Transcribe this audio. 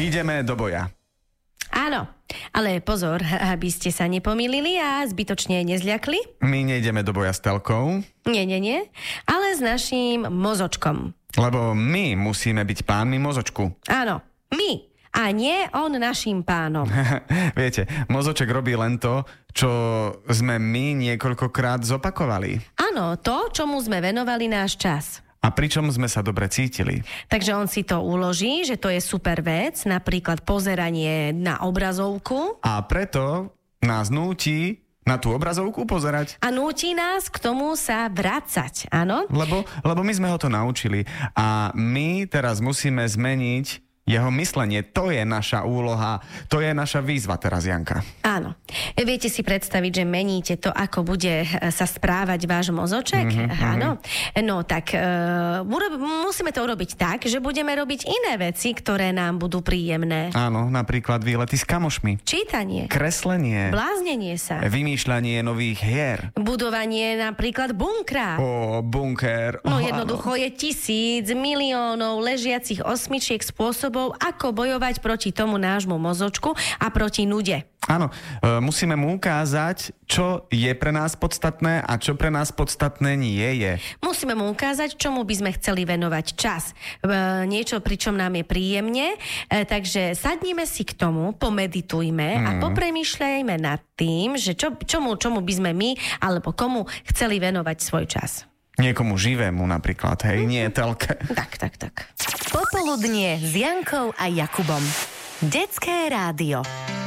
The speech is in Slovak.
ideme do boja. Áno, ale pozor, aby ste sa nepomýlili a zbytočne nezľakli. My nejdeme do boja s telkou. Nie, ale s naším mozočkom. Lebo my musíme byť pánmi mozočku. Áno, my. A nie on naším pánom. Viete, mozoček robí len to, čo sme my niekoľkokrát zopakovali. Áno, to, čomu sme venovali náš čas. A pričom sme sa dobre cítili. Takže on si to uloží, že to je super vec, napríklad pozeranie na obrazovku. A preto nás núti na tú obrazovku pozerať. A núti nás k tomu sa vracať, áno? Lebo my sme ho to naučili. A my teraz musíme zmeniť jeho myslenie. To je naša úloha, to je naša výzva teraz, Janka. Áno. Viete si predstaviť, že meníte to, ako bude sa správať váš mozoček? Áno. No tak musíme to urobiť tak, že budeme robiť iné veci, ktoré nám budú príjemné. Áno, napríklad výlety s kamošmi. Čítanie. Kreslenie. Bláznenie sa. Vymýšľanie nových hier. Budovanie napríklad bunkra. Bunker. No jednoducho je 1000 miliónov ležiacich osmičiek spôsobov, ako bojovať proti tomu nášmu mozočku a proti nude. Áno, musíme mu ukázať, čo je pre nás podstatné a čo pre nás podstatné nie je. Musíme mu ukázať, čomu by sme chceli venovať čas. Niečo, pričom nám je príjemne. Takže sadnime si k tomu, pomeditujme a popremýšľajme nad tým, že čomu by sme my alebo komu chceli venovať svoj čas. Niekomu živému napríklad, hej, nie telke. Tak. Popoludnie s Jankou a Jakubom. Detské rádio.